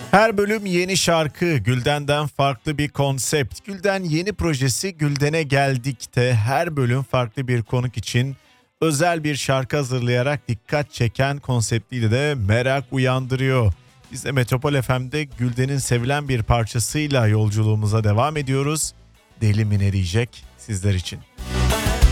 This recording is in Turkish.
Her bölüm yeni şarkı, Gülden'den farklı bir konsept. Gülden yeni projesi Gülden'e Geldik'te her bölüm farklı bir konuk için özel bir şarkı hazırlayarak dikkat çeken konseptiyle de merak uyandırıyor. Biz de Metropol FM'de Gülden'in sevilen bir parçasıyla yolculuğumuza devam ediyoruz. Deli mi ne diyecek sizler için.